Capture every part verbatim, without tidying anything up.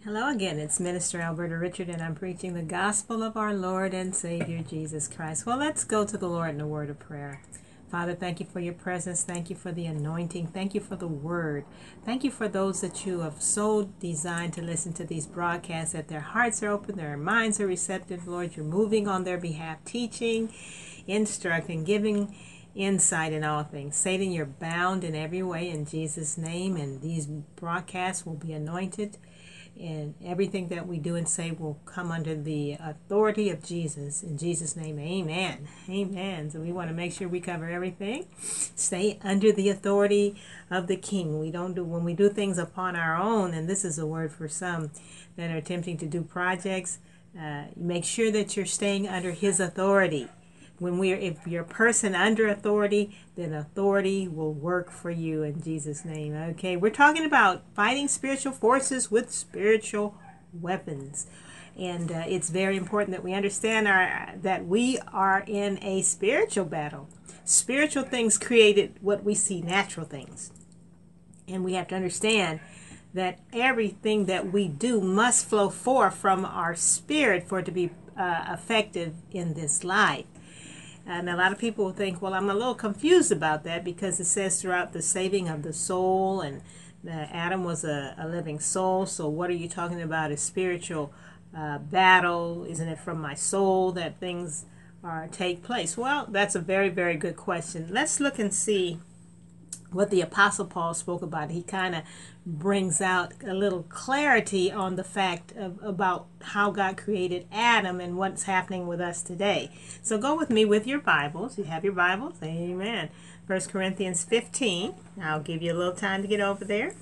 Hello again, it's Minister Alberta Richard, and I'm preaching the gospel of our Lord and Savior Jesus Christ. Well, let's go to the Lord in a word of prayer. Father, thank you for your presence. Thank you for the anointing. Thank you for the word. Thank you for those that you have so designed to listen to these broadcasts, that their hearts are open, their minds are receptive. Lord, you're moving on their behalf, teaching, instructing, giving insight in all things. Satan, you're bound in every way in Jesus' name, and these broadcasts will be anointed. And everything that we do and say will come under the authority of Jesus. In Jesus' name, amen. Amen. So we want to make sure we cover everything. Stay under the authority of the King. We don't do, when we do things upon our own, and this is a word for some that are attempting to do projects, uh, make sure that you're staying under his authority. When we're, if you're a person under authority, then authority will work for you in Jesus' name. Okay, we're talking about fighting spiritual forces with spiritual weapons. And uh, it's very important that we understand our, that we are in a spiritual battle. Spiritual things created what we see natural things. And we have to understand that everything that we do must flow forth from our spirit for it to be uh, effective in this life. And a lot of people will think, well, I'm a little confused about that because it says throughout the saving of the soul, and uh, Adam was a, a living soul. So what are you talking about? A spiritual uh, battle? Isn't it from my soul that things are take place? Well, that's a very, very good question. Let's look and see what the Apostle Paul spoke about. He kind of brings out a little clarity on the fact of about how God created Adam and what's happening with us today. So go with me with your Bibles. You have your Bibles? Amen. First Corinthians fifteen. I'll give you a little time to get over there.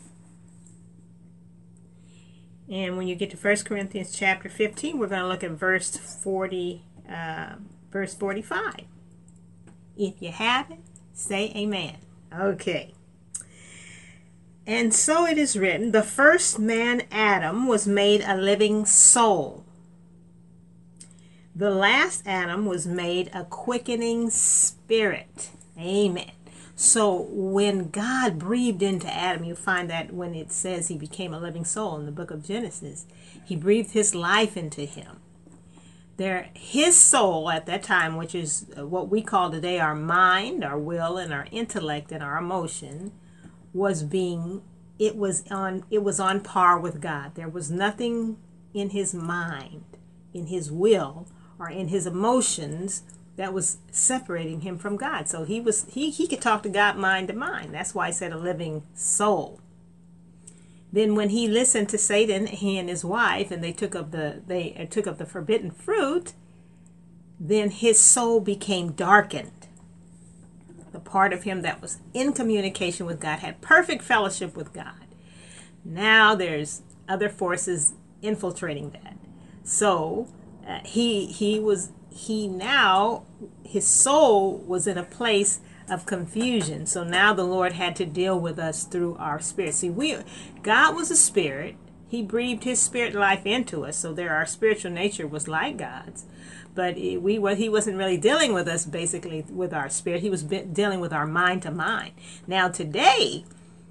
And when you get to First Corinthians chapter fifteen, we're going to look at verse forty, uh, verse forty-five. If you have it, say amen. Okay. And so it is written, the first man, Adam, was made a living soul. The last Adam was made a quickening spirit. Amen. So when God breathed into Adam, you find that when it says he became a living soul in the book of Genesis, he breathed his life into him. There, his soul at that time, which is what we call today our mind, our will, and our intellect and our emotion, was being, it was on, it was on par with God. There was nothing in his mind, in his will, or in his emotions that was separating him from God. So he was, he, he could talk to God mind to mind. That's why I said a living soul. Then when he listened to Satan, he and his wife, and they took of the they took of the forbidden fruit, then his soul became darkened. The part of him that was in communication with God, had perfect fellowship with God. Now there's other forces infiltrating that. So uh, he he was he now his soul was in a place of confusion. So now the Lord had to deal with us through our spirit. See, we God was a spirit. He breathed his spirit life into us. So there, our spiritual nature was like God's. But it, we he wasn't really dealing with us basically with our spirit. He was dealing with our mind to mind. Now today,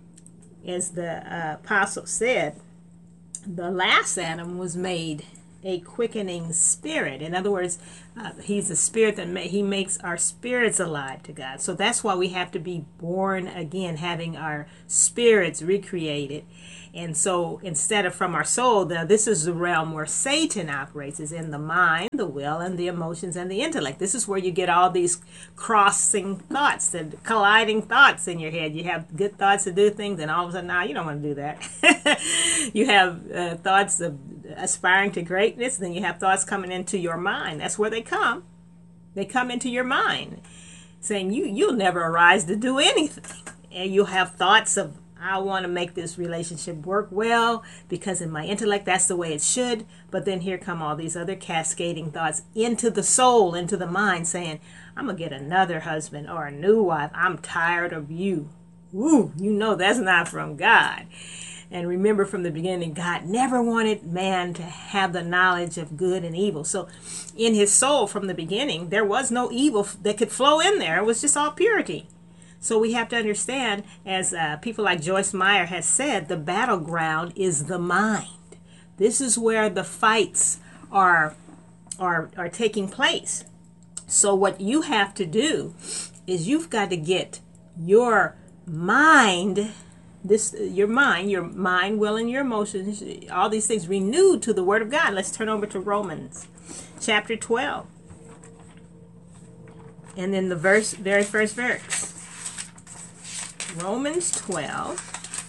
as the uh, apostle said, the last Adam was made a quickening spirit. In other words, uh, he's a spirit that ma- he makes our spirits alive to God. So that's why we have to be born again, having our spirits recreated. And so instead of from our soul, now this is the realm where Satan operates, is in the mind, the will, and the emotions, and the intellect. This is where you get all these crossing thoughts, the colliding thoughts in your head. You have good thoughts to do things, and all of a sudden, now nah, you don't want to do that. You have uh, thoughts of aspiring to greatness, then you have thoughts coming into your mind. That's where they come. They come into your mind, saying you, you'll never arise to do anything. And you'll have thoughts of, I want to make this relationship work well because in my intellect that's the way it should. But then here come all these other cascading thoughts into the soul, into the mind, saying, I'm going to get another husband or a new wife. I'm tired of you. Ooh, you know that's not from God. And remember from the beginning, God never wanted man to have the knowledge of good and evil. So in his soul from the beginning, there was no evil that could flow in there. It was just all purity. So we have to understand, as uh, people like Joyce Meyer has said, the battleground is the mind. This is where the fights are are are taking place. So what you have to do is you've got to get your mind, this your mind, your mind, will, and your emotions, all these things renewed to the Word of God. Let's turn over to Romans chapter twelve. And then the verse, very first verse. Romans twelve.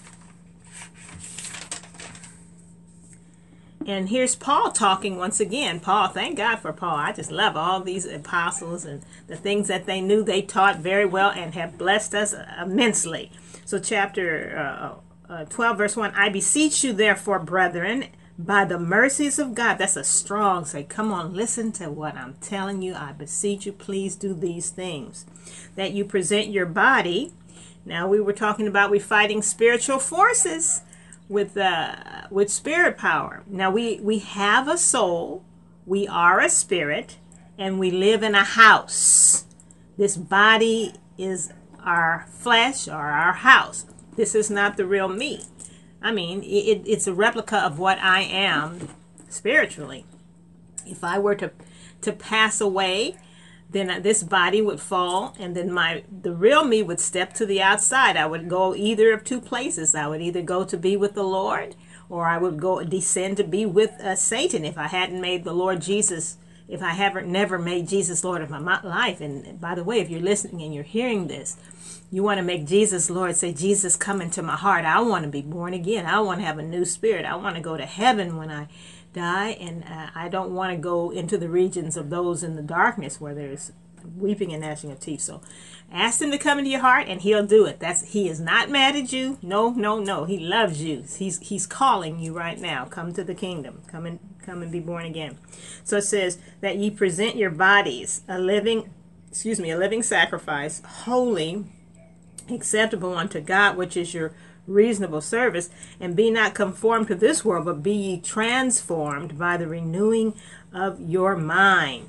And here's Paul talking once again. Paul, thank God for Paul. I just love all these apostles and the things that they knew. They taught very well and have blessed us immensely. So chapter uh, uh, twelve, verse one, I beseech you therefore, brethren, by the mercies of God. That's a strong say. Come on, listen to what I'm telling you. I beseech you, please do these things. That you present your body. Now we were talking about we fighting spiritual forces with uh, with spirit power. Now we, we have a soul, we are a spirit, and we live in a house. This body is our flesh or our house. This is not the real me. I mean, it, it's a replica of what I am spiritually. If I were to to pass away, then this body would fall, and then my the real me would step to the outside. I would go either of two places. I would either go to be with the Lord, or I would go descend to be with uh, Satan if I hadn't made the Lord Jesus, if I haven't never made Jesus Lord of my life. And by the way, if you're listening and you're hearing this, you want to make Jesus Lord. Say, Jesus, come into my heart. I want to be born again. I want to have a new spirit. I want to go to heaven when I die, and uh, I don't want to go into the regions of those in the darkness where there's weeping and gnashing of teeth. So ask him to come into your heart, and he'll do it. That's he is not mad at you. No, no, no. He loves you. He's he's calling you right now. Come to the kingdom. Come and come and be born again. So it says that ye present your bodies a living, excuse me, a living sacrifice, holy, acceptable unto God, which is your reasonable service. And be not conformed to this world, but be ye transformed by the renewing of your mind.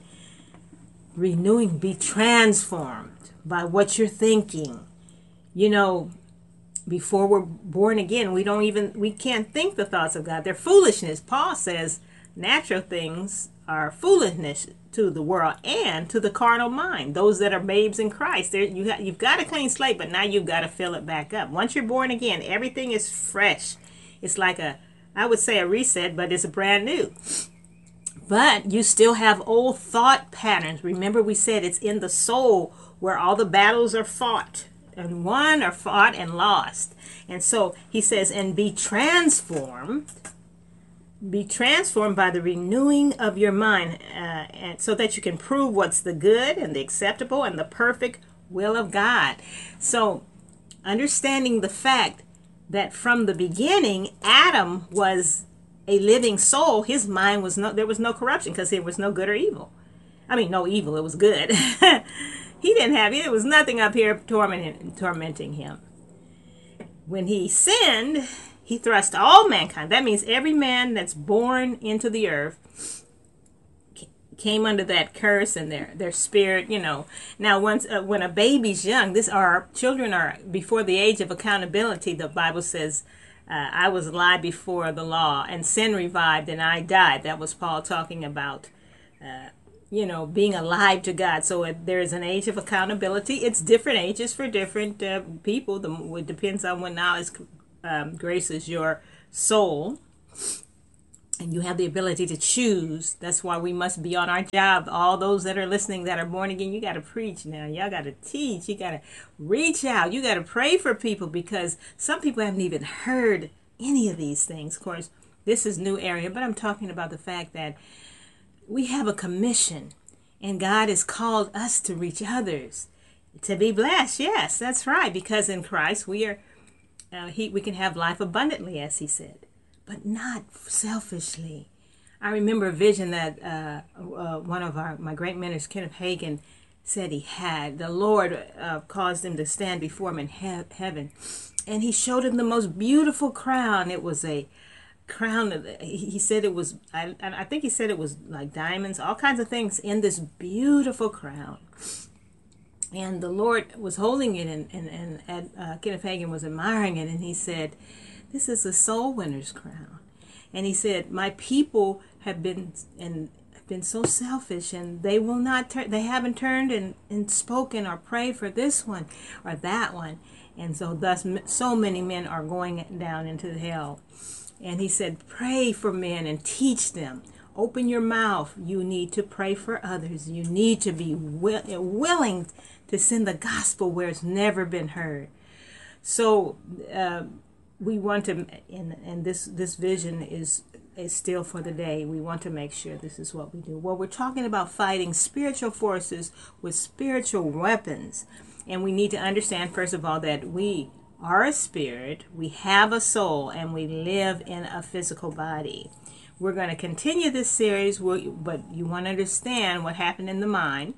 Renewing, be transformed by what you're thinking. You know, before we're born again, we don't even, we can't think the thoughts of God. They're foolishness. Paul says natural things are foolishness to the world and to the carnal mind. Those that are babes in Christ, you got, you've got a clean slate, but now you've got to fill it back up. Once you're born again, everything is fresh. It's like a, I would say a reset, but it's brand new. But you still have old thought patterns. Remember, we said it's in the soul where all the battles are fought, and won or fought and lost. And so he says, and be transformed. Be transformed by the renewing of your mind, uh, and so that you can prove what's the good and the acceptable and the perfect will of God. So understanding the fact that from the beginning, Adam was a living soul. His mind was no, there was no corruption because there was no good or evil. I mean, no evil, it was good. He didn't have it. There was nothing up here tormenting, tormenting him. When he sinned, he thrust all mankind. That means every man that's born into the earth came under that curse, and their their spirit, you know. Now, once uh, when a baby's young, this our children are before the age of accountability. The Bible says, uh, "I was alive before the law, and sin revived, and I died." That was Paul talking about, uh, you know, being alive to God. So uh, there is an age of accountability. It's different ages for different uh, people. The, it depends on when knowledge um, graces your soul. And you have the ability to choose. That's why we must be on our job. All those that are listening that are born again, you got to preach now. Y'all got to teach. You got to reach out. You got to pray for people, because some people haven't even heard any of these things. Of course, this is new area, but I'm talking about the fact that we have a commission, and God has called us to reach others, to be blessed. Yes, that's right, because in Christ we are, uh, he, we can have life abundantly, as he said. But not selfishly. I remember a vision that uh, uh, one of our my great mentors, Kenneth Hagin, said he had. The Lord uh, caused him to stand before him in he- heaven, and he showed him the most beautiful crown. It was a crown. Of, he said it was. I, I think he said it was like diamonds, all kinds of things in this beautiful crown. And the Lord was holding it, and and, and uh, Kenneth Hagin was admiring it, and he said, "This is a soul winner's crown." And he said, my people have been and been so selfish, and they will not turn, they haven't turned and, and spoken or prayed for this one or that one. And so thus so many men are going down into hell. And he said, pray for men and teach them. Open your mouth. You need to pray for others. You need to be will, willing to send the gospel where it's never been heard. So uh, we want to, and, and this, this vision is is still for the day. We want to make sure this is what we do. Well, we're talking about fighting spiritual forces with spiritual weapons. And we need to understand, first of all, that we are a spirit, we have a soul, and we live in a physical body. We're going to continue this series, but you want to understand what happened in the mind.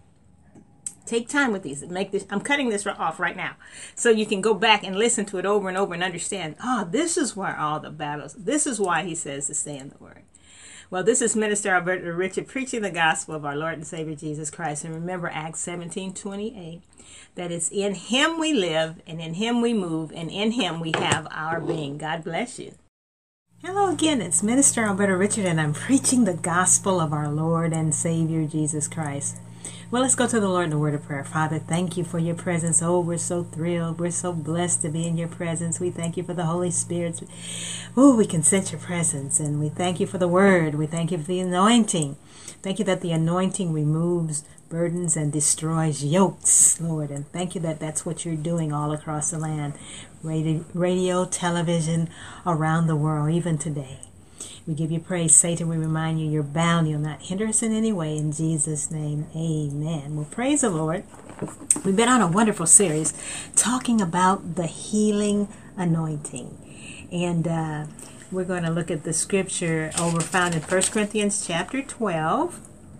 Take time with these. Make this. I'm cutting this off right now, so you can go back and listen to it over and over and understand. Oh, this is where all the battles. This is why he says to stay in the Word. Well, this is Minister Alberta Richard preaching the gospel of our Lord and Savior Jesus Christ. And remember Acts seventeen twenty-eight, that it's in Him we live, and in Him we move, and in Him we have our being. God bless you. Hello again, it's Minister Alberta Richard, and I'm preaching the gospel of our Lord and Savior Jesus Christ. Well, let's go to the Lord in a word of prayer. Father, thank you for your presence. Oh, we're so thrilled. We're so blessed to be in your presence. We thank you for the Holy Spirit. Oh, we can sense your presence. And we thank you for the word. We thank you for the anointing. Thank you that the anointing removes burdens and destroys yokes, Lord. And thank you that that's what you're doing all across the land. Radio, radio television, around the world, even today. We give you praise, Satan. We remind you you're bound. You'll not hinder us in any way. In Jesus' name, amen. Well, praise the Lord. We've been on a wonderful series talking about the healing anointing. And uh, we're going to look at the scripture over found in First Corinthians chapter twelve.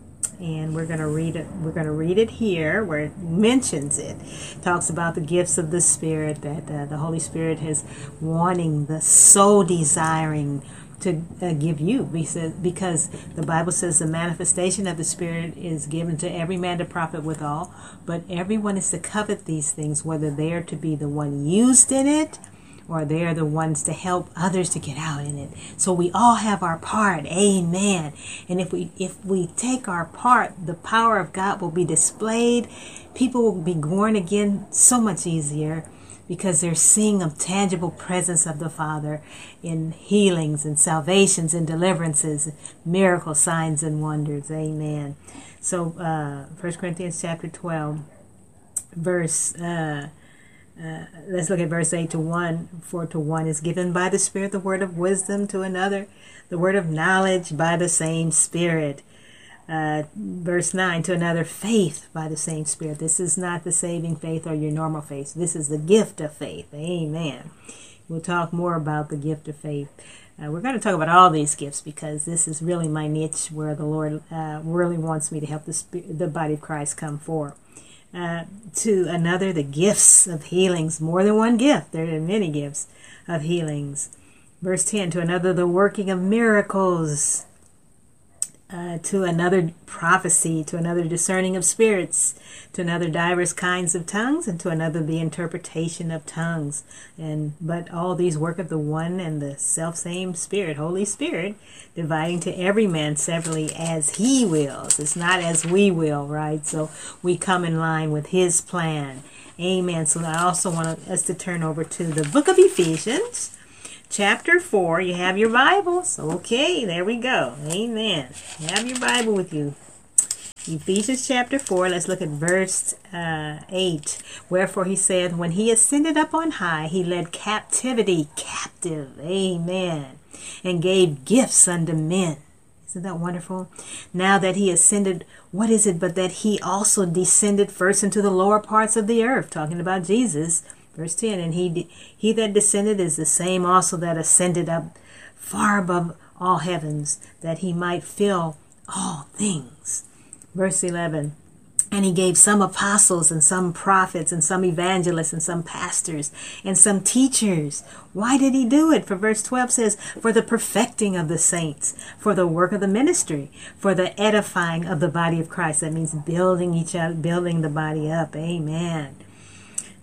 And we're going to read it. We're going to read it here where it mentions it. It talks about the gifts of the Spirit, that uh, the Holy Spirit is wanting, the so desiring to uh, give you, because, because the Bible says the manifestation of the Spirit is given to every man to profit withal, but everyone is to covet these things, whether they are to be the one used in it or they are the ones to help others to get out in it. So we all have our part, amen. And if we if we take our part, the power of God will be displayed. People will be born again so much easier, because they're seeing a tangible presence of the Father in healings and salvations and deliverances, miracle signs and wonders. Amen. So uh, First Corinthians chapter twelve, verse, uh, uh, let's look at verse eight to one. For to one is given by the Spirit the word of wisdom, to another the word of knowledge by the same Spirit. Uh, verse nine, to another faith by the same Spirit. This is not the saving faith or your normal faith. This is the gift of faith. Amen. We'll talk more about the gift of faith. Uh, we're going to talk about all these gifts, because this is really my niche where the Lord uh, really wants me to help the, spirit, the body of Christ come forth. Uh, to another, the gifts of healings. More than one gift. There are many gifts of healings. Verse ten, to another, the working of miracles. Uh, to another prophecy, to another discerning of spirits, to another diverse kinds of tongues, and to another the interpretation of tongues. And but all these work of the one and the self-same Spirit, Holy Spirit, dividing to every man severally as He wills. It's not as we will, right? So we come in line with His plan. Amen. So I also want us to turn over to the book of Ephesians, chapter four. You have your Bibles? Okay, there we go. Amen. You have your Bible with you. Ephesians chapter four, let's look at verse uh, eight. Wherefore he said, when he ascended up on high, he led captivity captive. Amen. And gave gifts unto men. Isn't that wonderful? Now that he ascended, what is it but that he also descended first into the lower parts of the earth? Talking about Jesus. Verse ten, and he he that descended is the same also that ascended up far above all heavens, that he might fill all things. Verse eleven, and he gave some apostles and some prophets and some evangelists and some pastors and some teachers. Why did he do it? For verse twelve says, for the perfecting of the saints, for the work of the ministry, for the edifying of the body of Christ. That means building each other, building the body up. Amen.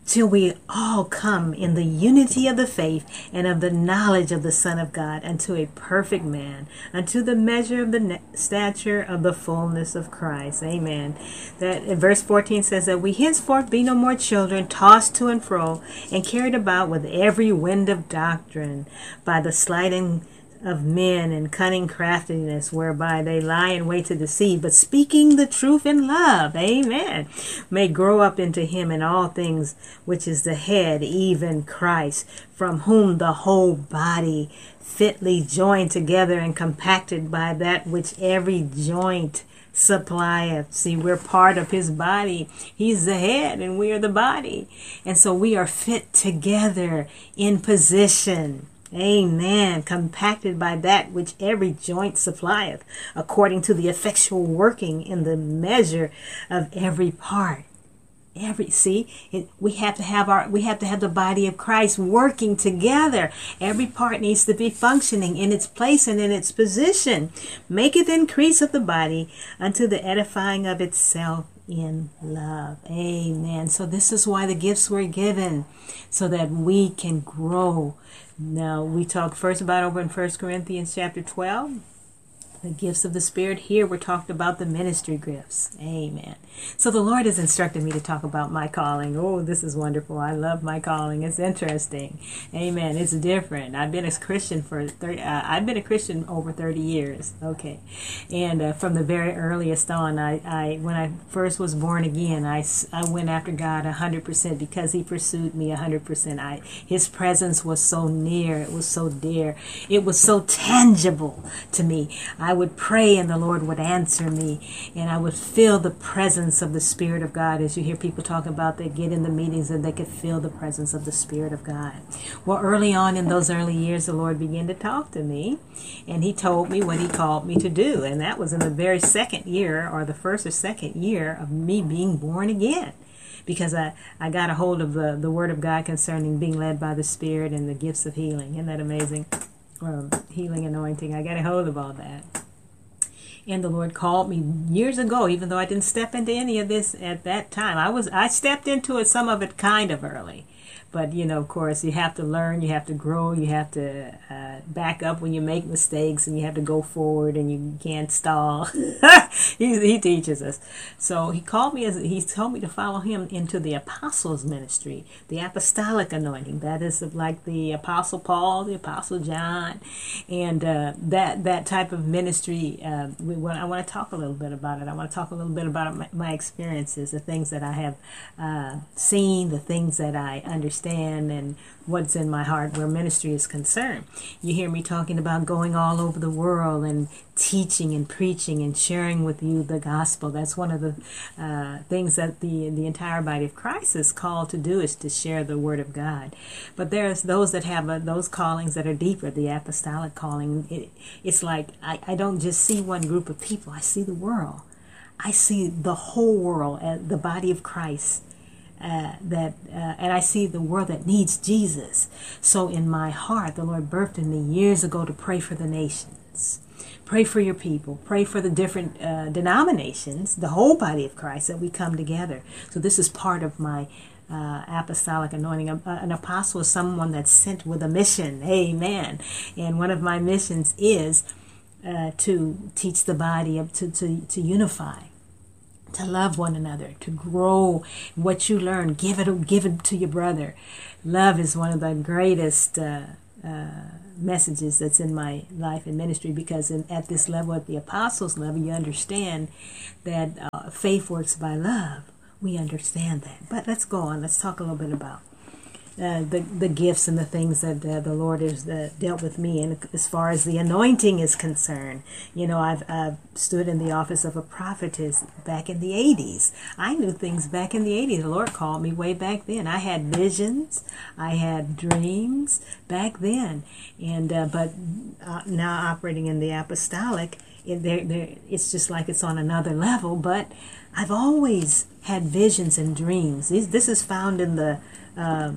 till we all come in the unity of the faith and of the knowledge of the Son of God, unto a perfect man, unto the measure of the stature of the fullness of Christ. Amen. That in verse fourteen says that we henceforth be no more children, tossed to and fro, and carried about with every wind of doctrine, by the sleighting of men and cunning craftiness, whereby they lie in wait to deceive, but speaking the truth in love, amen, may grow up into him in all things, which is the head, even Christ, from whom the whole body, fitly joined together and compacted by that which every joint supplieth. See, we're part of his body. He's the head and we are the body. And so we are fit together in position. Amen. Compacted by that which every joint supplieth, according to the effectual working in the measure of every part. Every see, it, we have to have our we have to have the body of Christ working together. Every part needs to be functioning in its place and in its position. Maketh increase of the body unto the edifying of itself in love. Amen. So this is why the gifts were given, so that we can grow. Now, we talked first about over in First Corinthians chapter twelve, the gifts of the Spirit. Here we're talking about the ministry gifts. Amen. So the Lord has instructed me to talk about my calling. Oh, this is wonderful. I love my calling. It's interesting. Amen. It's different. I've been a Christian for thirty. Uh, I've been a Christian over thirty years. Okay, and uh, from the very earliest on, I, I when I first was born again, I, I went after God a hundred percent because He pursued me a hundred percent. I His presence was so near. It was so dear. It was so tangible to me. I would pray and the Lord would answer me, and I would feel the presence of the Spirit of God. As you hear people talk about, they get in the meetings and they could feel the presence of the Spirit of God. Well, early on in those early years, the Lord began to talk to me, and He told me what He called me to do, and that was in the very second year, or the first or second year of me being born again. Because I, I got a hold of the, the Word of God concerning being led by the Spirit and the gifts of healing. Isn't that amazing? Um, healing, anointing. I got a hold of all that. And the Lord called me years ago, even though I didn't step into any of this at that time. I was I stepped into it, some of it kind of early. But, you know, of course, you have to learn, you have to grow, you have to uh, back up when you make mistakes, and you have to go forward, and you can't stall. he, he teaches us. So he called me, as he told me to follow him into the apostles' ministry, the apostolic anointing. That is like the Apostle Paul, the Apostle John, and uh, that that type of ministry. Uh, we want, I want to talk a little bit about it. I want to talk a little bit about my, my experiences, the things that I have uh, seen, the things that I understand, and what's in my heart where ministry is concerned. You hear me talking about going all over the world and teaching and preaching and sharing with you the gospel. That's one of the uh, things that the the entire body of Christ is called to do, is to share the word of God. But there's those that have uh, those callings that are deeper, the apostolic calling. It, it's like I, I don't just see one group of people. I see the world. I see the whole world as the body of Christ. Uh, that uh, and I see the world that needs Jesus. So in my heart, the Lord birthed in me years ago to pray for the nations. Pray for your people. Pray for the different uh, denominations, the whole body of Christ, that we come together. So this is part of my uh, apostolic anointing. A, an apostle is someone that's sent with a mission. Amen. And one of my missions is uh, to teach the body, of, to, to, to unify, to love one another, to grow what you learn. Give it, give it to your brother. Love is one of the greatest uh, uh, messages that's in my life and ministry, because in, at this level, at the apostles' level, you understand that uh, faith works by love. We understand that. But let's go on. Let's talk a little bit about Uh, the the gifts and the things that uh, the Lord has uh, dealt with me. And as far as the anointing is concerned, you know, I've, I've stood in the office of a prophetess back in the eighties. I knew things back in the eighties. The Lord called me way back then. I had visions, I had dreams back then, and uh, but uh, now operating in the apostolic, it, they're, they're, it's just like it's on another level. But I've always had visions and dreams. This, this is found in the uh,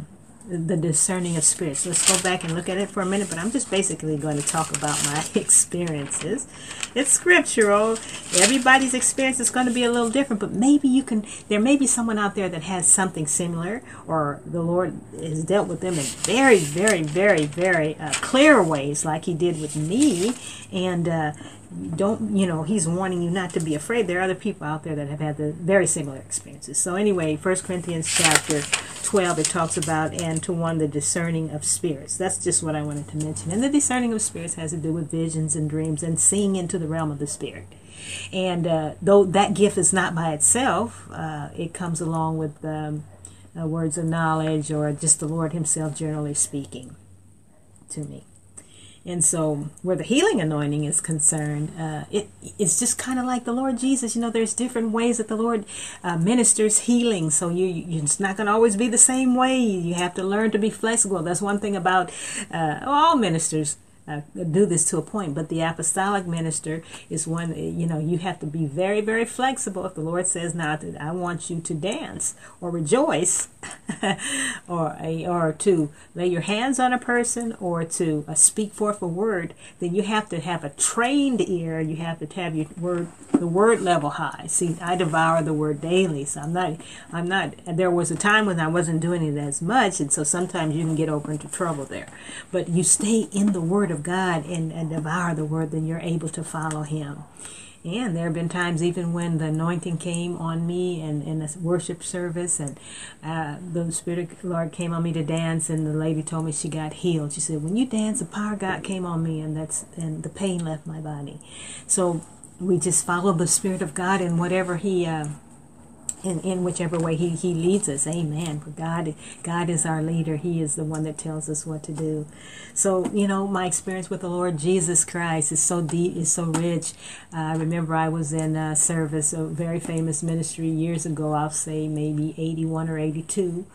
the discerning of spirits. Let's go back and look at it for a minute, but I'm just basically going to talk about my experiences. It's scriptural. Everybody's experience is going to be a little different, but maybe you can, there may be someone out there that has something similar, or the Lord has dealt with them in very, very, very, very uh, clear ways, like he did with me, and uh, don't, you know, he's warning you not to be afraid. There are other people out there that have had the very similar experiences. So anyway, First Corinthians chapter twelve, it talks about, and to one, the discerning of spirits. That's just what I wanted to mention. And the discerning of spirits has to do with visions and dreams and seeing into the realm of the spirit. And uh, though that gift is not by itself, uh, it comes along with um, uh, words of knowledge, or just the Lord himself generally speaking to me. And so where the healing anointing is concerned, uh, it it's just kind of like the Lord Jesus. You know, there's different ways that the Lord uh, ministers healing. So you, you it's not going to always be the same way. You have to learn to be flexible. That's one thing about uh, all ministers. Uh, do this to a point, but the apostolic minister is one, you know, you have to be very, very flexible. If the Lord says, now I want you to dance or rejoice, or a, or to lay your hands on a person, or to uh, speak forth a word, then you have to have a trained ear. You have to have your word, the word level high. See, I devour the word daily, so I'm not, I'm not, there was a time when I wasn't doing it as much, and so sometimes you can get over into trouble there. But you stay in the word of God and, and devour the word, then you're able to follow him. And there have been times even when the anointing came on me and in a worship service, and uh, the Spirit of the Lord came on me to dance, and the lady told me she got healed. She said, when you dance, the power of God came on me, and that's and the pain left my body. So we just follow the Spirit of God in whatever he uh, In, in whichever way he, he leads us. Amen. For God, God is our leader. He is the one that tells us what to do. So, you know, my experience with the Lord Jesus Christ is so deep, is so rich. Uh, I remember I was in a service, a very famous ministry years ago, I'll say maybe eighty-one or eighty-two.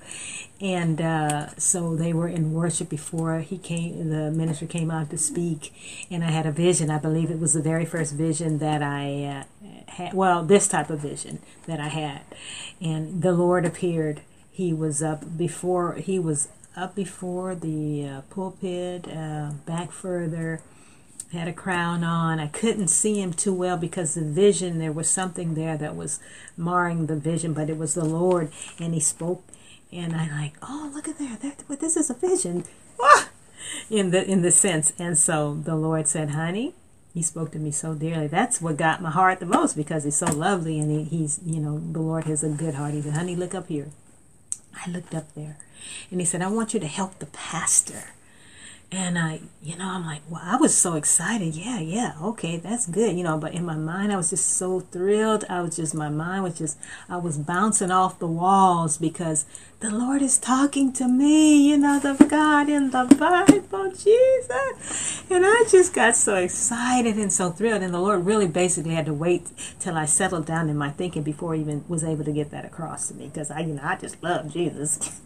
And uh, so they were in worship before he came, the minister came out to speak. And I had a vision. I believe it was the very first vision that I uh, had, well, this type of vision that I had. And the Lord appeared. He was up before, he was up before the uh, pulpit, uh, back further, had a crown on. I couldn't see him too well because the vision, there was something there that was marring the vision, but it was the Lord, and he spoke. And I like, oh, look at there. That, but this is a vision. Ah! In the in the sense. And so the Lord said, honey, he spoke to me so dearly. That's what got my heart the most, because he's so lovely, and he, he's, you know, the Lord has a good heart. He said, honey, look up here. I looked up there. And he said, I want you to help the pastor. And I, you know, I'm like, well, I was so excited. Yeah, yeah, okay, that's good. You know, but in my mind, I was just so thrilled. I was just, my mind was just, I was bouncing off the walls, because the Lord is talking to me, you know, the God in the Bible, Jesus. And I just got so excited and so thrilled. And the Lord really basically had to wait till I settled down in my thinking before I even was able to get that across to me. Because I, you know, I just love Jesus.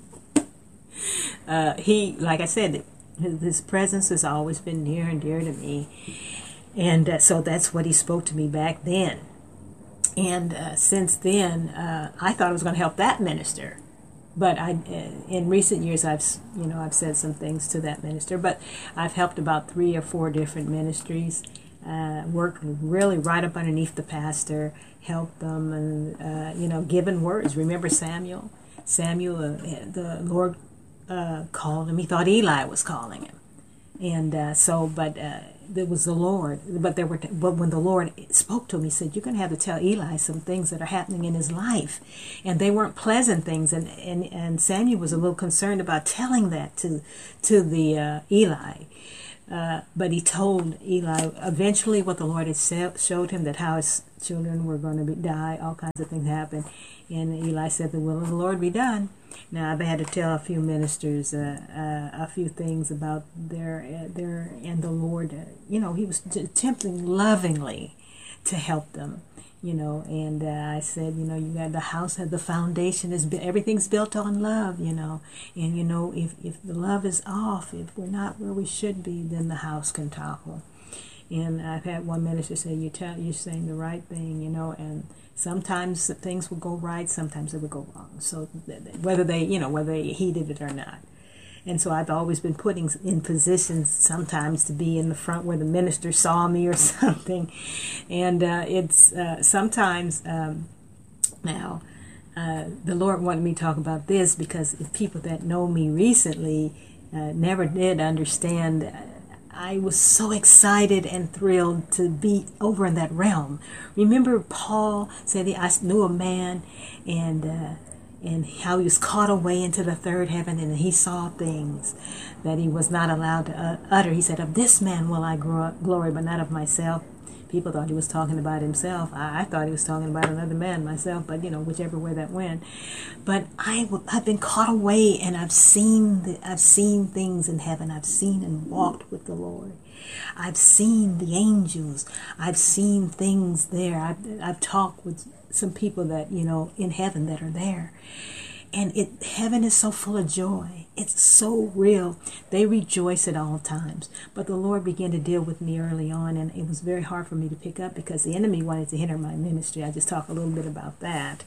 uh, he, like I said, his presence has always been near and dear to me. And uh, so that's what he spoke to me back then. And uh, since then, uh, I thought I was going to help that minister. But I, uh, in recent years, I've, you know, I've said some things to that minister. But I've helped about three or four different ministries, uh, worked really right up underneath the pastor, helped them, and, uh, you know, given words. Remember Samuel? Samuel, uh, the Lord Uh, called him. He thought Eli was calling him, and uh, so, but uh, it was the Lord. But there were, t- but when the Lord spoke to him, he said, "You're going to have to tell Eli some things that are happening in his life," and they weren't pleasant things. And and, and Samuel was a little concerned about telling that to to the uh, Eli. Uh, but he told Eli eventually what the Lord had sa- showed him, that how his children were going to be, die, all kinds of things happened. And Eli said, the will of the Lord be done. Now, I've had to tell a few ministers uh, uh, a few things about their, uh, their and the Lord. Uh, you know, he was attempting lovingly to help them. You know, and uh, I said, you know, you got the house, the foundation is, everything's built on love, you know. And, you know, if, if the love is off, if we're not where we should be, then the house can topple. And I've had one minister say, you tell, you're saying the right thing, you know, and sometimes things will go right, sometimes they will go wrong. So whether they, you know, whether they heeded it or not. And so I've always been put in, in positions sometimes to be in the front where the minister saw me or something. And uh, it's uh, sometimes um, now uh, the Lord wanted me to talk about this because if people that know me recently uh, never did understand. I was so excited and thrilled to be over in that realm. Remember Paul said, I knew a man and uh, and how he was caught away into the third heaven, and he saw things that he was not allowed to uh, utter. He said, of this man will I glory, but not of myself. People thought he was talking about himself. I, I thought he was talking about another man myself, but, you know, whichever way that went. But I, I've been caught away, and I've seen the, I've seen things in heaven. I've seen and walked with the Lord. I've seen the angels. I've seen things there. I've, I've talked with some people that, you know, in heaven that are there. And it heaven is so full of joy. It's so real. They rejoice at all times. But the Lord began to deal with me early on, and it was very hard for me to pick up because the enemy wanted to hinder my ministry. I just talk a little bit about that.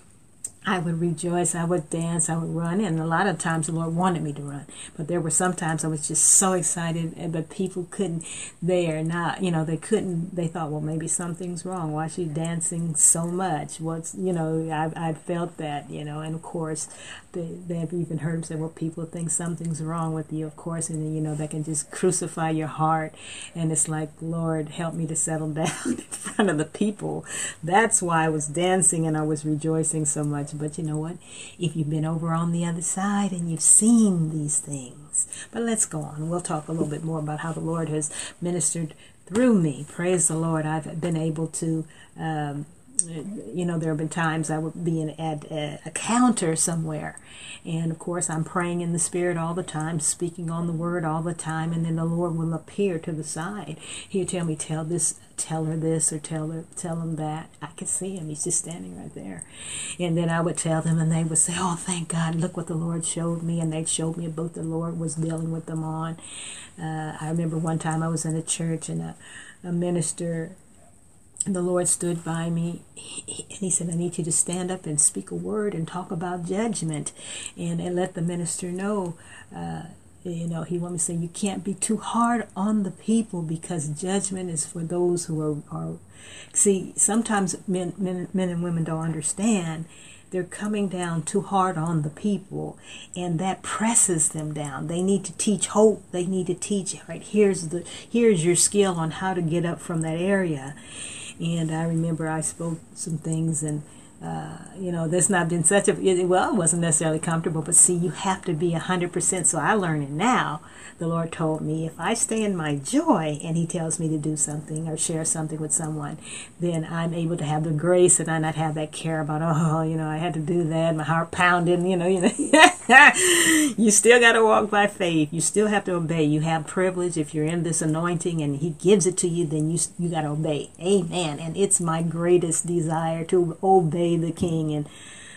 I would rejoice, I would dance, I would run, and a lot of times the Lord wanted me to run. But there were some times I was just so excited, but people couldn't, they are not, you know, they couldn't, they thought, well, maybe something's wrong. Why is she dancing so much? What's, you know, I I felt that, you know, and of course, they, they've even heard him say, well, people think something's wrong with you, of course, and, you know, they can just crucify your heart, and it's like, Lord, help me to settle down in front of the people. That's why I was dancing and I was rejoicing so much. But you know what? If you've been over on the other side and you've seen these things. But let's go on. We'll talk a little bit more about how the Lord has ministered through me. Praise the Lord. I've been able to, um, you know, there have been times I would be in, at a, a counter somewhere. And of course, I'm praying in the Spirit all the time, speaking on the Word all the time. And then the Lord will appear to the side. He'll tell me, tell this, tell her this, or tell her, tell him that. I could see him. He's just standing right there. And then I would tell them, and they would say, oh, thank God, look what the Lord showed me. And they showed me a book the Lord was dealing with them on. Uh, I remember one time I was in a church, and a, a minister, and the Lord stood by me, and he said, I need you to stand up and speak a word and talk about judgment, and, and let the minister know, uh, you know, he wanted me to say, you can't be too hard on the people because judgment is for those who are, are see, sometimes men, men, men and women don't understand. They're coming down too hard on the people, and that presses them down. They need to teach hope. They need to teach, right, here's the here's your skill on how to get up from that area. And I remember I spoke some things, and uh, you know, there's not been such a, well, it wasn't necessarily comfortable, but see, you have to be one hundred percent. So I learn it now. The Lord told me if I stay in my joy and he tells me to do something or share something with someone, then I'm able to have the grace and I not have that care about, oh, you know, I had to do that, my heart pounding, you know, you know. You still got to walk by faith. You still have to obey. You have privilege. If you're in this anointing and he gives it to you, then you you got to obey. Amen. And it's my greatest desire to obey the King and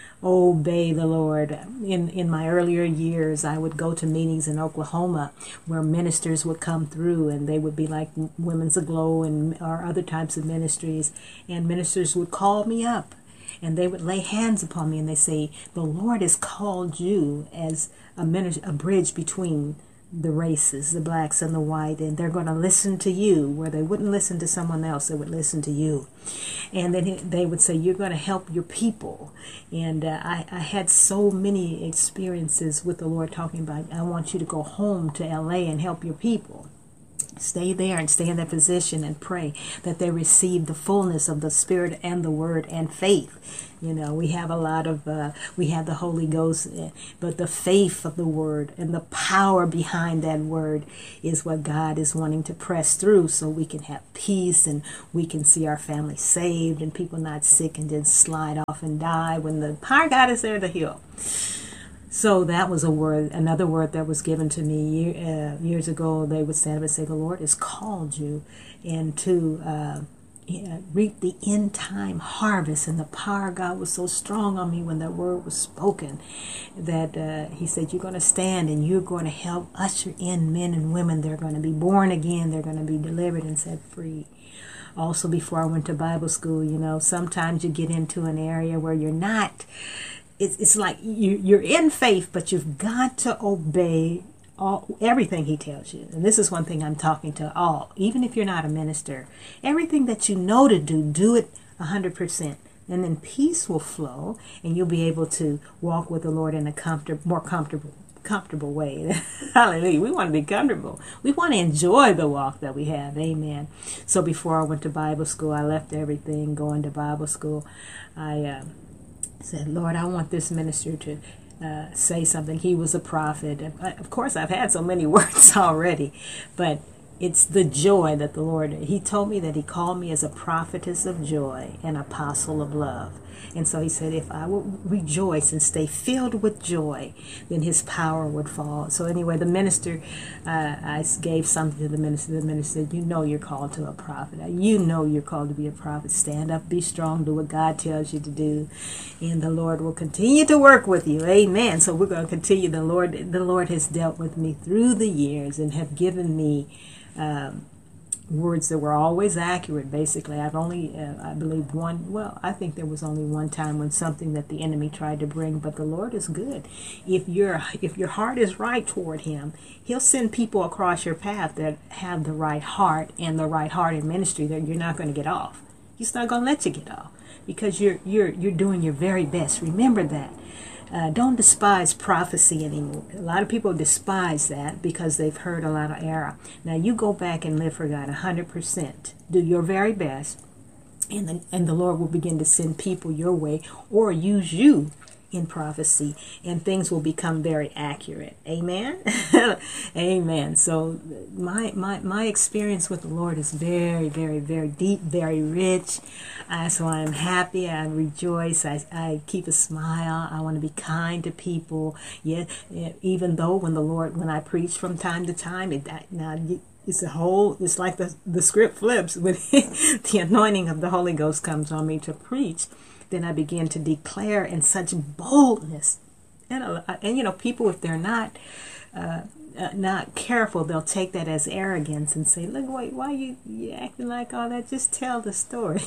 obey the Lord. In in my earlier years, I would go to meetings in Oklahoma where ministers would come through, and they would be like Women's Aglow and or other types of ministries, and ministers would call me up and they would lay hands upon me and they say, the Lord has called you as a minister, a bridge between the races, the blacks and the white, and they're going to listen to you where they wouldn't listen to someone else. They would listen to you. And then they would say, you're going to help your people. And uh, I, I had so many experiences with the Lord talking about, I want you to go home to L A and help your people. Stay there and stay in that position and pray that they receive the fullness of the Spirit and the Word and faith. You know, we have a lot of, uh, we have the Holy Ghost, but the faith of the Word and the power behind that Word is what God is wanting to press through so we can have peace and we can see our family saved and people not sick and just slide off and die when the power of God is there to heal. So that was a word, another word that was given to me year, uh, years ago. They would stand up and say, the Lord has called you and to uh, yeah, reap the end time harvest. And the power of God was so strong on me when that word was spoken that uh, he said, you're going to stand and you're going to help usher in men and women. They're going to be born again. They're going to be delivered and set free. Also, before I went to Bible school, you know, sometimes you get into an area where you're not it's, it's like you, you're in faith, but you've got to obey all everything he tells you. And this is one thing I'm talking to all, even if you're not a minister. Everything that you know to do, do it one hundred percent. And then peace will flow, and you'll be able to walk with the Lord in a comfortable, more comfortable comfortable way. Hallelujah. We want to be comfortable. We want to enjoy the walk that we have. Amen. So before I went to Bible school, I left everything going to Bible school. I uh, said, Lord, I want this minister to uh, say something. He was a prophet. Of course, I've had so many words already, but it's the joy that the Lord, he told me that he called me as a prophetess of joy and apostle of love. And so he said, if I would rejoice and stay filled with joy, then his power would fall. So anyway, the minister, uh, I gave something to the minister. The minister said, you know you're called to a prophet. You know you're called to be a prophet. Stand up, be strong, do what God tells you to do. And the Lord will continue to work with you. Amen. So we're going to continue. The Lord, the Lord has dealt with me through the years and have given me um, words that were always accurate. Basically, I've only, uh, I believe one, well, I think there was only one time when something that the enemy tried to bring, but the Lord is good. If your if your heart is right toward him, he'll send people across your path that have the right heart and the right heart in ministry that you're not going to get off. He's not going to let you get off because you're you're you're doing your very best. Remember that. Uh, don't despise prophecy anymore. A lot of people despise that because they've heard a lot of error. Now you go back and live for God one hundred percent. Do your very best, and the, and the Lord will begin to send people your way or use you in prophecy, and things will become very accurate. Amen. Amen. So my my my experience with the Lord is very, very, very deep, very rich. Uh, so I'm happy. I rejoice. I, I keep a smile. I want to be kind to people. Yet, yeah, even though when the Lord, when I preach from time to time, it now it's a whole. It's like the the script flips when the anointing of the Holy Ghost comes on me to preach. Then I begin to declare in such boldness, and uh, and you know, people, if they're not uh, uh, not careful, they'll take that as arrogance and say, "Look, wait, why you you acting like all that? Just tell the story."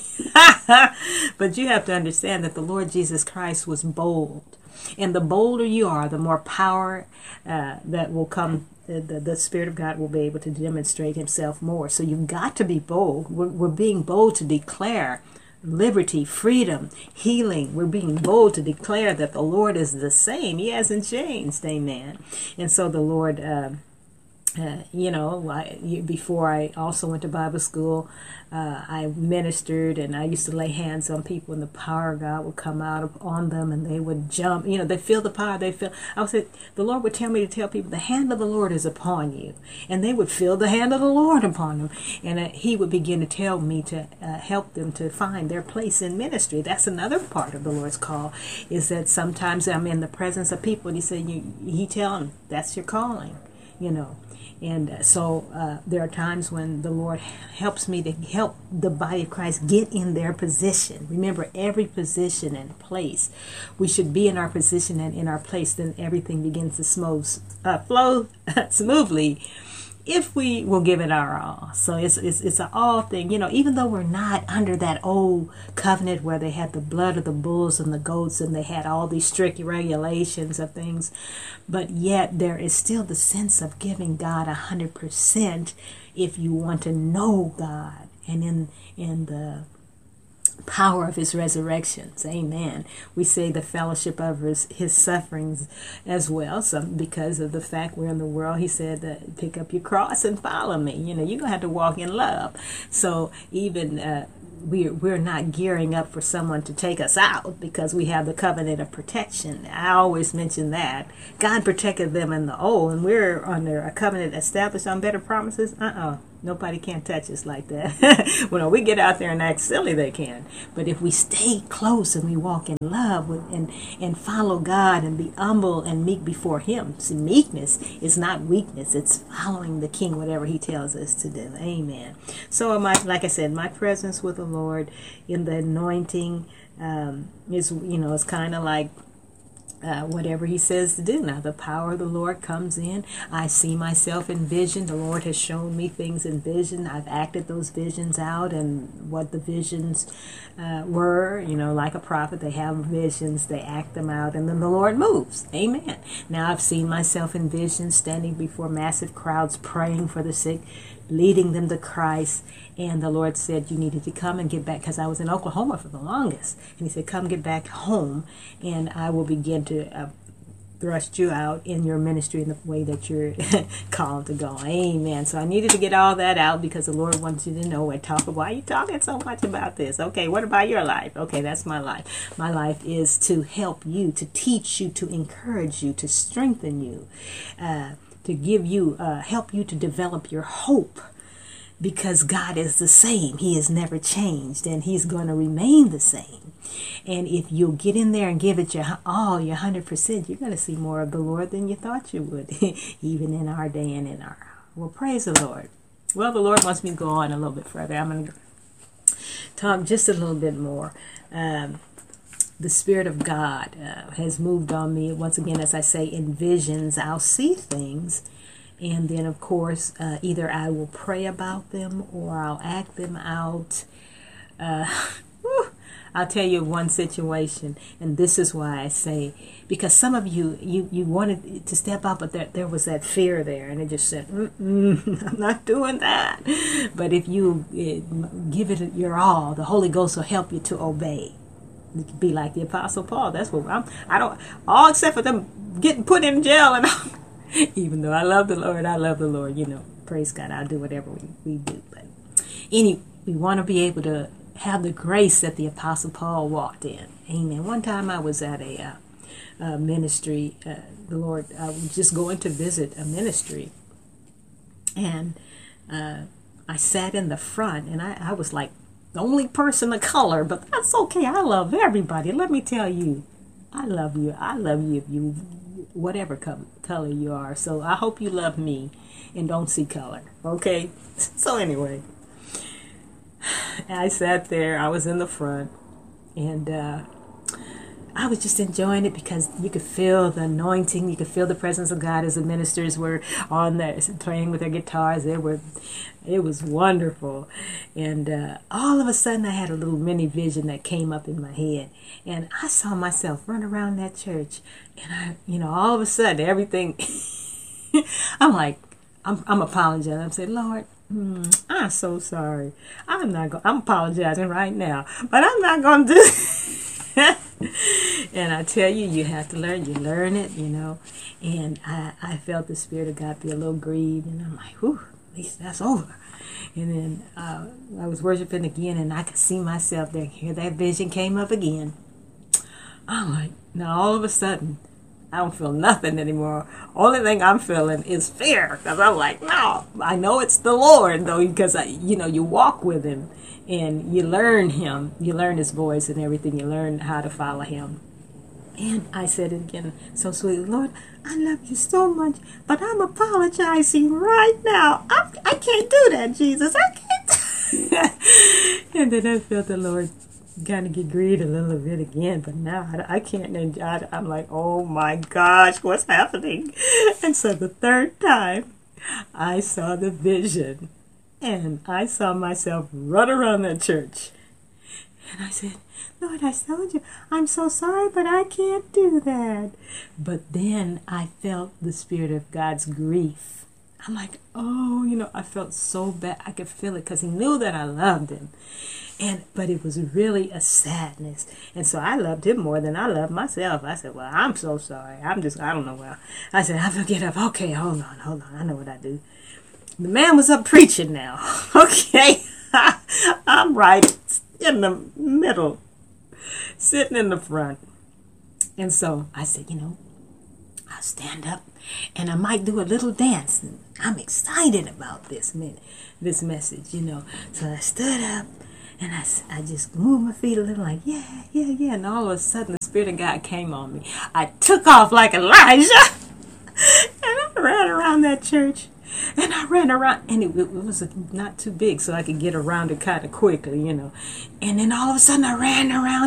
But you have to understand that the Lord Jesus Christ was bold, and the bolder you are, the more power uh, that will come. The, the, the Spirit of God will be able to demonstrate Himself more. So you've got to be bold. We're, we're being bold to declare liberty, freedom, healing. We're being bold to declare that the Lord is the same. He hasn't changed. Amen. And so the Lord, uh, uh, you know, I, before I also went to Bible school, uh, I ministered, and I used to lay hands on people, and the power of God would come out on them, and they would jump. You know, they feel the power. They feel. I would say, the Lord would tell me to tell people, the hand of the Lord is upon you, and they would feel the hand of the Lord upon them, and uh, He would begin to tell me to uh, help them to find their place in ministry. That's another part of the Lord's call, is that sometimes I'm in the presence of people, and He said, you, He tell them that's your calling, you know. And so uh, there are times when the Lord helps me to help the body of Christ get in their position. Remember, every position and place, we should be in our position and in our place. Then everything begins to smooth, uh, flow smoothly if we will give it our all. So it's it's it's an all thing, you know. Even though we're not under that old covenant where they had the blood of the bulls and the goats, and they had all these strict regulations of things, but yet there is still the sense of giving God a hundred percent if you want to know God and in in the power of His resurrections. Amen. We say the fellowship of his, his sufferings as well. So because of the fact we're in the world, He said that pick up your cross and follow me. You know, you're gonna have to walk in love. So even uh, we're we're not gearing up for someone to take us out because we have the covenant of protection. I always mention that God protected them in the old, and we're under a covenant established on better promises. Uh-uh. Nobody can touch us like that. When we get out there and act silly, they can. But if we stay close and we walk in love with, and, and follow God and be humble and meek before Him. See, meekness is not weakness. It's following the King, whatever He tells us to do. Amen. So, my, like I said, my presence with the Lord in the anointing um, is, you know, it's kind of like Uh, whatever he says to do. Now the power of the Lord comes in. I see myself in vision. The Lord has shown me things in vision. I've acted those visions out, and what the visions uh, were, you know, like a prophet, they have visions, they act them out, and then the Lord moves. Amen. Now I've seen myself in vision, standing before massive crowds, praying for the sick, leading them to Christ. And the Lord said, you needed to come and get back, because I was in Oklahoma for the longest. And he said, come get back home, and I will begin to uh, thrust you out in your ministry in the way that you're called to go. Amen. So I needed to get all that out, because the Lord wants you to know and talk about, why are you talking so much about this? Okay, what about your life? Okay, that's my life. My life is to help you, to teach you, to encourage you, to strengthen you, uh, to give you, uh, help you to develop your hope. Because God is the same. He has never changed, and he's going to remain the same. And if you'll get in there and give it your all, your one hundred percent, you're going to see more of the Lord than you thought you would, even in our day and in our hour. Well, praise the Lord. Well, the Lord wants me to go on a little bit further. I'm going to talk just a little bit more. Um, the Spirit of God uh, has moved on me. Once again, as I say, in visions, I'll see things. And then, of course, uh, either I will pray about them or I'll act them out. Uh, whew, I'll tell you one situation, and this is why I say, because some of you, you, you wanted to step out, but there, there was that fear there, and it just said, Mm-mm, I'm not doing that. But if you uh, give it your all, the Holy Ghost will help you to obey. Be like the Apostle Paul. That's what I'm, I don't, all except for them getting put in jail and all. Even though I love the Lord, I love the Lord, you know, praise God, I'll do whatever we, we do. But anyway, we want to be able to have the grace that the Apostle Paul walked in. Amen. One time I was at a, uh, a ministry, uh, the Lord, I was just going to visit a ministry, and uh, I sat in the front, and I, I was like the only person of color, but that's okay. I love everybody. Let me tell you, I love you. I love you if you, whatever co- color you are. So I hope you love me and don't see color. Okay? So anyway, I sat there. I was in the front, and uh, I was just enjoying it, because you could feel the anointing. You could feel the presence of God as the ministers were on there playing with their guitars. They were, it was wonderful. And uh, all of a sudden I had a little mini vision that came up in my head. And I saw myself run around that church. And I, you know, all of a sudden everything, I'm like, I'm, I'm apologizing. I'm saying, Lord, mm, I'm so sorry. I'm not going, I'm apologizing right now. But I'm not going to do And I tell you, you have to learn. You learn it, you know. And I, I felt the Spirit of God be a little grieved. And I'm like, whew, at least that's over. And then uh, I was worshiping again, and I could see myself there. Here that vision came up again. I'm like, now all of a sudden, I don't feel nothing anymore. Only thing I'm feeling is fear. Because I'm like, no, I know it's the Lord, though, because, I, you know, you walk with him. And you learn him. You learn his voice and everything. You learn how to follow him. And I said it again so sweetly, Lord, I love you so much, but I'm apologizing right now. I'm, I can't do that, Jesus. I can't. And then I felt the Lord kind of get grieved a little bit again, but now I, I can't. And I, I'm like, oh my gosh, what's happening? And so the third time, I saw the vision. And I saw myself run around that church. And I said, Lord, I told you, I'm so sorry, but I can't do that. But then I felt the Spirit of God's grief. I'm like, oh, you know, I felt so bad. I could feel it, because he knew that I loved him. And but it was really a sadness. And so I loved him more than I loved myself. I said, well, I'm so sorry. I'm just, I don't know. Well, I said, I'm going to get up. Okay, hold on, hold on. I know what I do. The man was up preaching now. Okay. I'm right in the middle, sitting in the front. And so I said, you know, I'll stand up and I might do a little dance. And I'm excited about this minute, this message, you know. So I stood up and I, I just moved my feet a little, like, yeah, yeah, yeah. And all of a sudden the Spirit of God came on me. I took off like Elijah. And I ran around that church. And I ran around, and it, it was not too big, so I could get around it kind of quickly, you know. And then all of a sudden, I ran around